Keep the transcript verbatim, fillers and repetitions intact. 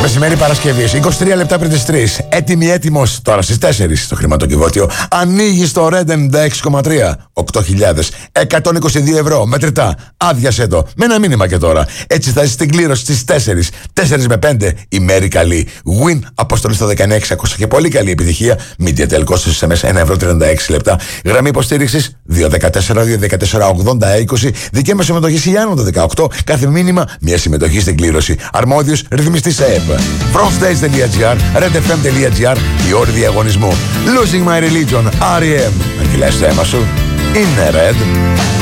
μεσημέρι Παρασκευής, είκοσι τρία λεπτά πριν τις τρεις. Έτοιμη, έτοιμος τώρα στις τέσσερις στο χρηματοκιβώτιο. Ανοίγει στο Red ενενήντα έξι κόμμα τρία. οκτώ χιλιάδες εκατόν είκοσι δύο ευρώ. Μετρητά. Άδειασε το. Με ένα μήνυμα και τώρα. Έτσι θα είσαι στην κλήρωση στις τέσσερις. τέσσερις με πέντε. Η μέρη καλή. Win αποστολή στο δεκαεννιά εξακόσια και πολύ καλή επιτυχία. MediaTel κόστος ες εμ ες ένα ευρώ τριάντα έξι λεπτά. Γραμμή υποστήριξης δύο ένα τέσσερα δύο ένα τέσσερα ογδόντα είκοσι. Δικαίωμα συμμετοχής ή άνω το δεκαοκτώ. Κάθε μήνυμα μια συμμετοχή στην κλήρωση. Αρμόδιος ρυθμιστής ΑΕΠ. frontstage.gr, redfm.gr. Η όρη διαγωνισμού. Losing My Religion, αρ ι εμ. Αν κυλάς το αίμα σου, είναι Red.